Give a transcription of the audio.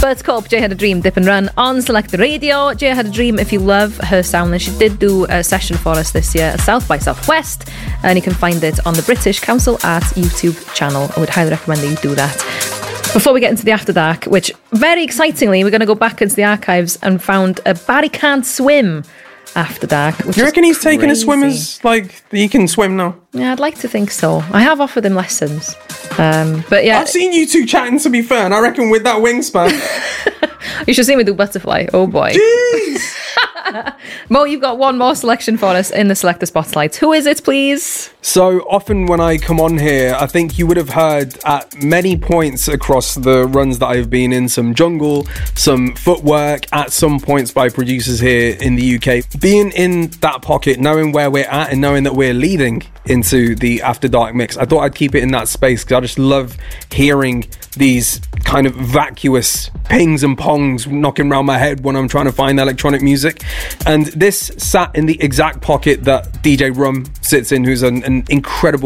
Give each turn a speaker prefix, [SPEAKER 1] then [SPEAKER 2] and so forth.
[SPEAKER 1] But Cope, Jay Had a Dream, Dip and Run on Select the Radio. Jay Had a Dream, if you love her sound, and she did do a session for us this year at South by Southwest, and you can find it on the British Council Arts YouTube channel. I would highly recommend that you do that. Before we get into the After Dark, which very excitingly, we're going to go back into the archives and found a Barry Can't Swim After Dark.
[SPEAKER 2] Do you reckon he's taking his swimmers? Like, he can swim now?
[SPEAKER 1] Yeah, I'd like to think so. I have offered him lessons. But yeah.
[SPEAKER 2] I've seen you two chatting, to be fair, and I reckon with that wingspan.
[SPEAKER 1] You should see me do butterfly. Oh boy.
[SPEAKER 2] Jeez!
[SPEAKER 1] Mo, you've got one more selection for us in the Selector Spotlight. Who is it, please?
[SPEAKER 2] So often when I come on here, I think you would have heard at many points across the runs that I've been in, some jungle, some footwork at some points by producers here in the UK. Being in that pocket, knowing where we're at and knowing that we're leading into the After Dark mix, I thought I'd keep it in that space because I just love hearing these kind of vacuous pings and pongs knocking around my head when I'm trying to find electronic music. And this sat in the exact pocket that DJ Rum sits in, who's an incredible